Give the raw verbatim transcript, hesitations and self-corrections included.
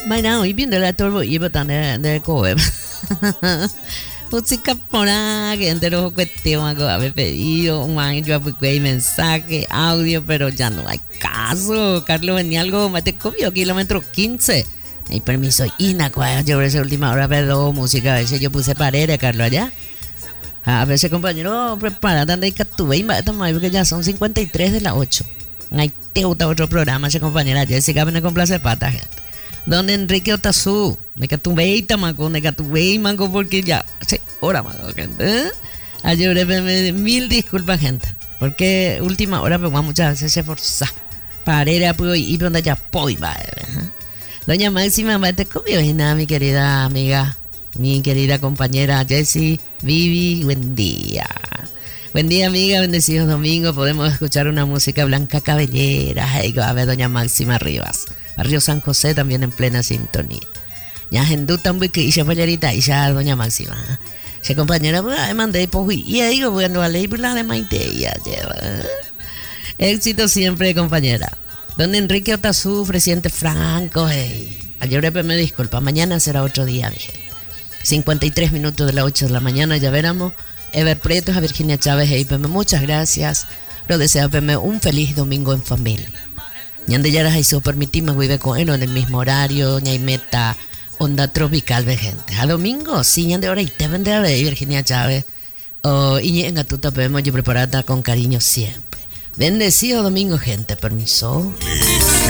Bueno, y viendo la turbo y botan de de coe. Música por ahí, que entero cuestión que había pedido, un año fue mensaje, audio, pero ya no hay caso. Carlos venía algo más te comió kilómetro quince. Hay permiso, Ina, yo esa última hora, perdón, música, a veces yo puse paredes, Carlos, allá. A veces, compañero, prepara, donde hay que tuve, porque ya son cincuenta y tres de las ocho. Hay te gusta otro programa, esa compañera Jessica, me complace pata, gente. Donde Enrique Otazú, me que tu veita, manco, me que tu veita, manco, porque ya, sí, hora, manco, gente. ¿Eh? Ayer me mil disculpas, gente, porque última hora, pero muchas veces se forza. Parera, pues, y donde ya, pues, va, ¿eh? Doña Máxima, te comió nada, mi querida amiga, mi querida compañera Jessie, Vivi, buen día. Buen día, amiga, bendecidos domingos. Podemos escuchar una música blanca cabellera. Hey, a ver, doña Máxima Rivas. Barrio San José también en plena sintonía. Ya, gente, también que hice fallarita, y ya, doña Máxima. Se compañera, pues, me mandé, pues, y ahí digo, bueno, a leer la de Maite, ya lleva. Éxito siempre, compañera. Don Enrique Otazú, presidente Franco, hey. Ayer me disculpa, mañana será otro día, mi gente. cincuenta y tres minutos de las ocho de la mañana, ya veremos. Ever Prietos, a Virginia Chávez, hey, Peme, muchas gracias. Lo deseo, Peme, un feliz domingo en familia. Ñande ya las hizo permitirme vive con él en el mismo horario, ñay meta, onda tropical, de gente. A domingo, sí, ñande ahora y te vende a ver, Virginia Chávez. Oh, y en Gatuta, Peme, yo preparada con cariño siempre. Bendecido domingo, gente, permiso.